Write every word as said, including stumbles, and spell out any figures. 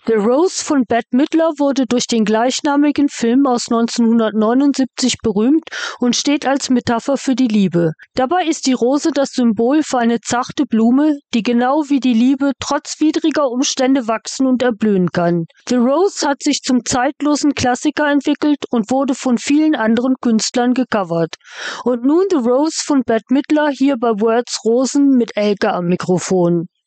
The Rose von Bette Midler wurde durch den gleichnamigen Film aus neunzehnhundertneunundsiebzig berühmt und steht als Metapher für die Liebe. Dabei ist die Rose das Symbol für eine zarte Blume, die genau wie die Liebe trotz widriger Umstände wachsen und erblühen kann. The Rose hat sich zum zeitlosen Klassiker entwickelt und wurde von vielen anderen Künstlern gecovert. Und nun The Rose von Bette Midler hier bei Words Rosen mit Elke am Mikrofon.